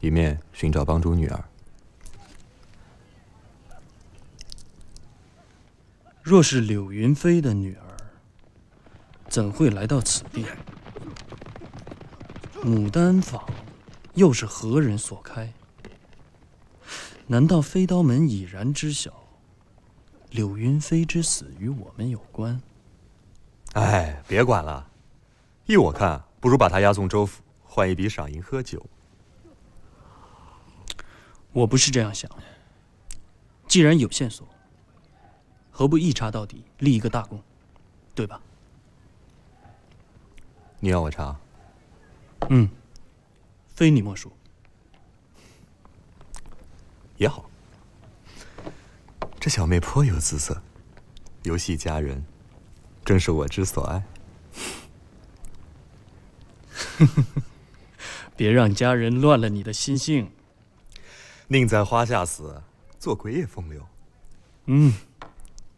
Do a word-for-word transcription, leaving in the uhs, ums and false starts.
一面寻找帮主女儿。 若是柳云飞的女儿，怎会来到此地？牡丹坊又是何人所开？难道飞刀门已然知晓柳云飞之死与我们有关？ 哎，别管了，依我看，不如把他押送州府，换一笔赏银喝酒。 我不是这样想。既然有线索，何不一查到底，立一个大功，对吧？ 你要我查？ 嗯，非你莫属。 也好，这小妹颇有姿色，游戏佳人，正是我之所爱。 别让家人乱了你的心性。 宁在花下死，做鬼也风流。 嗯。